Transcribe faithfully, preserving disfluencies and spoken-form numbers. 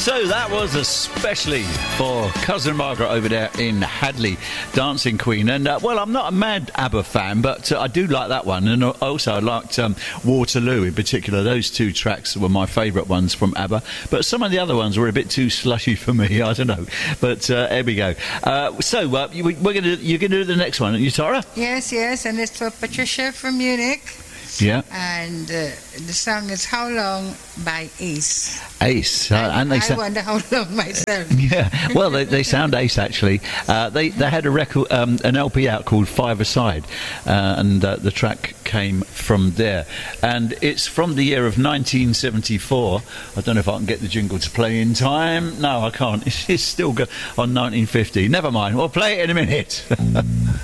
So that was especially for Cousin Margaret over there in Hadley, Dancing Queen. And, uh, well, I'm not a mad ABBA fan, but uh, I do like that one. And also I liked um, Waterloo in particular. Those two tracks were my favourite ones from ABBA. But some of the other ones were a bit too slushy for me. I don't know. But uh, there we go. Uh, so uh, you, we're gonna, you're going to do the next one, aren't you, Tara? Yes, yes. And it's for Patricia from Munich. Yeah. And uh, the song is How Long by Ace. Ace. Uh, I, and they I sa- wonder how long myself. Yeah. Well, they, they sound Ace, actually. Uh, they, they had a record, um, an L P out called Five Aside, uh, and uh, the track came from there. And it's from the year of nineteen seventy-four. I don't know if I can get the jingle to play in time. No, I can't. It's, it's still go- on nineteen fifty. Never mind. We'll play it in a minute.